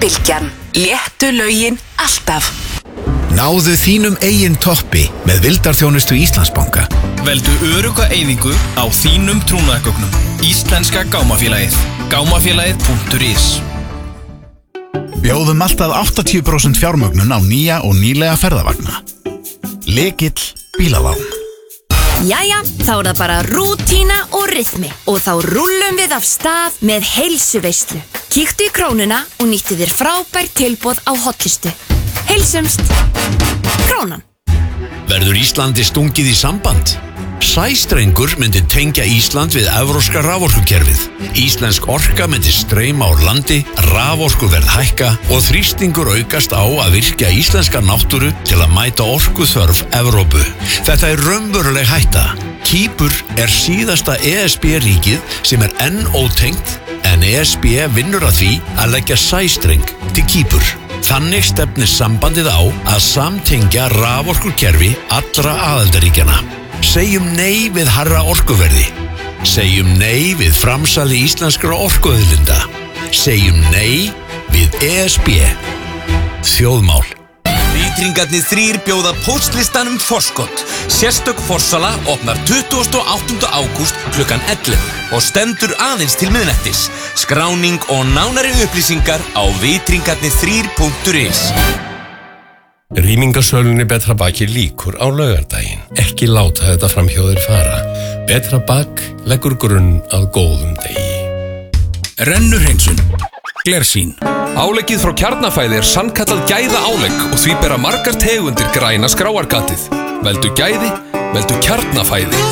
Bylgjan. Léttu lögin alltaf. Náðu þínum eigin toppi með vildarþjónustu Íslandsbanka. Veldu örugga eyðingu á þínum trúnaðargögnum. Íslenska gámafélagið. Gámafélagið.is. Bjóðum alltaf 80% fjármögnun á nýja og nýlega ferðavagna. Lykill bílalán. Jæja, þá það bara rútína og rytmi og þá rúllum við af stað með heilsuveislu. Kíktu í Krónuna og nýttu þér frábær tilboð á hotlistu. Heilsumst. Krónan. Verður Íslandi stungið í samband? Sæstrengur myndi tengja Ísland við evrópska raforkukerfið. Íslensk orka myndi streyma úr landi, raforkuverð hækka og þrýstingur aukast á að virkja íslenska náttúru til að mæta orkuþörf Evrópu. Þetta raunveruleg hætta. Kýpur síðasta ESB-ríkið sem enn ótengt, en ESB vinnur að því að leggja sæstreng til Kýpur. Þannig stefnir sambandið á að samtengja raforkukerfi allra aðildarríkjanna. Segjum nei við hærra orkuverði. Segjum nei við framsali íslenskra orkuauðlinda. Segjum nei við ESB. Þjóðmál. Vitringarnir 3 bjóða póstlistanum forskot. Sérstök forsala opnar 28. ágúst klukkan 11 og stendur aðeins til miðnættis. Skráning og nánari upplýsingar á vitringarnir3.is. Rýmingasölunni Betra Baki lýkur á laugardaginn. Ekki láta þetta framhjá þér fara. Betra Bak leggur grunn að góðum degi. Rennuhreinsun. Glersýn. Áleggið frá Kjarnafæði sannkallað gæða álegg og því bera margar tegundir græna skráargatið. Veldu gæði, veldu Kjarnafæði.